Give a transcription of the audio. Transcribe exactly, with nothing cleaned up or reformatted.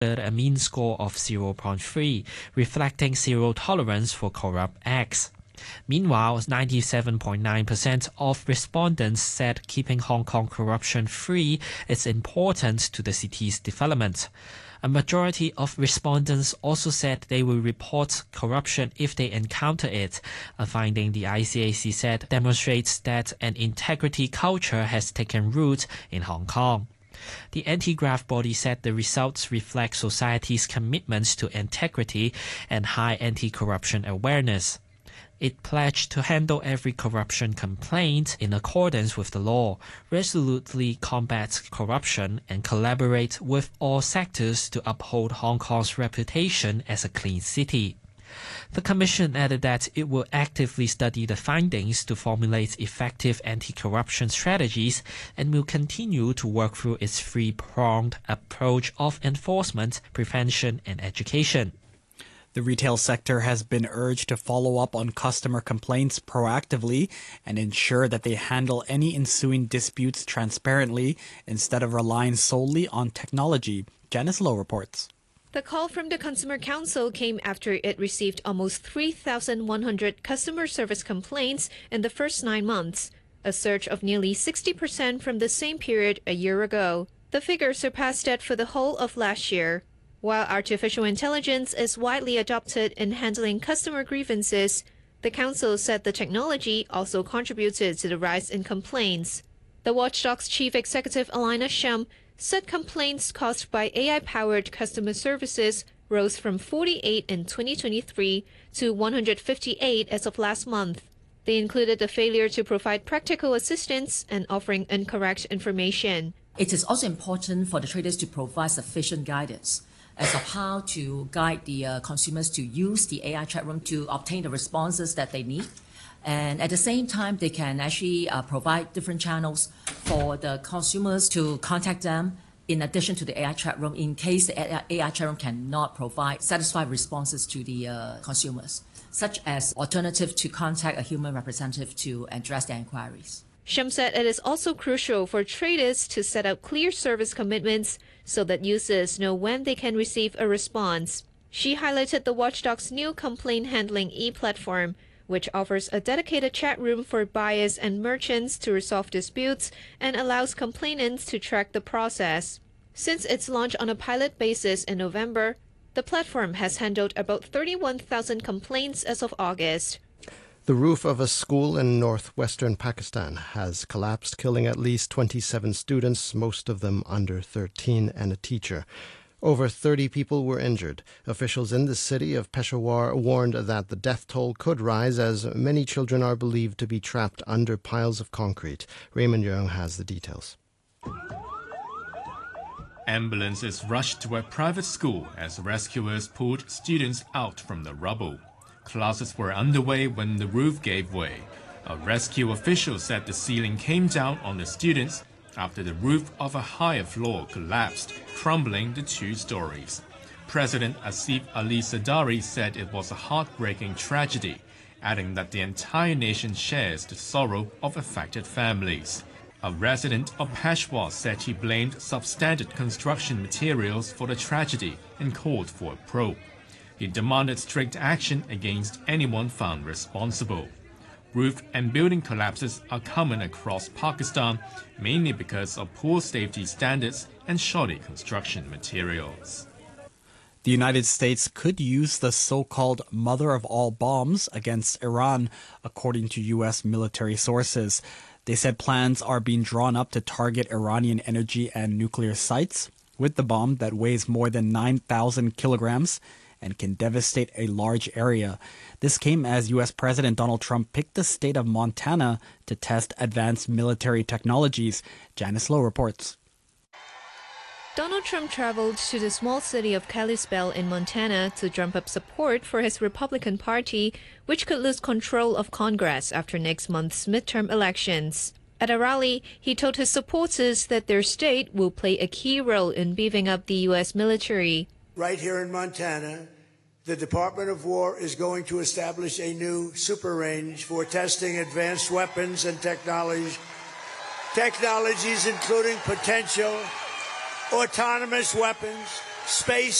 a mean score of zero point three, reflecting zero tolerance for corrupt acts. Meanwhile, ninety-seven point nine percent of respondents said keeping Hong Kong corruption-free is important to the city's development. A majority of respondents also said they will report corruption if they encounter it, a finding the I C A C said demonstrates that an integrity culture has taken root in Hong Kong. The anti-graft body said the results reflect society's commitments to integrity and high anti-corruption awareness. It pledged to handle every corruption complaint in accordance with the law, resolutely combat corruption, and collaborate with all sectors to uphold Hong Kong's reputation as a clean city. The Commission added that it will actively study the findings to formulate effective anti-corruption strategies and will continue to work through its three-pronged approach of enforcement, prevention, and education. The retail sector has been urged to follow up on customer complaints proactively and ensure that they handle any ensuing disputes transparently instead of relying solely on technology. Janice Low reports. The call from the Consumer Council came after it received almost three thousand one hundred customer service complaints in the first nine months, a surge of nearly sixty percent from the same period a year ago. The figure surpassed that for the whole of last year. While artificial intelligence is widely adopted in handling customer grievances, the Council said the technology also contributed to the rise in complaints. The watchdog's chief executive, Alina Shum, said complaints caused by A I-powered customer services rose from forty-eight in twenty twenty-three to one hundred fifty-eight as of last month. They included the failure to provide practical assistance and offering incorrect information. It is also important for the traders to provide sufficient guidance as of how to guide the uh, consumers to use the A I chat room to obtain the responses that they need. And at the same time, they can actually uh, provide different channels for the consumers to contact them in addition to the A I chat room in case the A I chat room cannot provide satisfied responses to the uh, consumers, such as alternative to contact a human representative to address their inquiries. Shum said it is also crucial for traders to set out clear service commitments so that users know when they can receive a response. She highlighted the watchdog's new complaint handling e-platform, which offers a dedicated chat room for buyers and merchants to resolve disputes and allows complainants to track the process. Since its launch on a pilot basis in November, the platform has handled about thirty-one thousand complaints as of August. The roof of a school in northwestern Pakistan has collapsed, killing at least twenty-seven students, most of them under thirteen, and a teacher. Over thirty people were injured. Officials in the city of Peshawar warned that the death toll could rise as many children are believed to be trapped under piles of concrete. Raymond Young has the details. Ambulances rushed to a private school as rescuers pulled students out from the rubble. Classes were underway when the roof gave way. A rescue official said the ceiling came down on the students after the roof of a higher floor collapsed, crumbling the two stories. President Asif Ali Zardari said it was a heartbreaking tragedy, adding that the entire nation shares the sorrow of affected families. A resident of Peshawar said he blamed substandard construction materials for the tragedy and called for a probe. He demanded strict action against anyone found responsible. Roof and building collapses are common across Pakistan, mainly because of poor safety standards and shoddy construction materials. The United States could use the so-called mother of all bombs against Iran, according to U S military sources. They said plans are being drawn up to target Iranian energy and nuclear sites with the bomb that weighs more than nine thousand kilograms and can devastate a large area. This came as U S President Donald Trump picked the state of Montana to test advanced military technologies. Janice Low reports. Donald Trump traveled to the small city of Kalispell in Montana to drum up support for his Republican Party, which could lose control of Congress after next month's midterm elections. At a rally, he told his supporters that their state will play a key role in beefing up the U S military. Right here in Montana, the Department of War is going to establish a new super range for testing advanced weapons and technology, technologies including potential autonomous weapons, space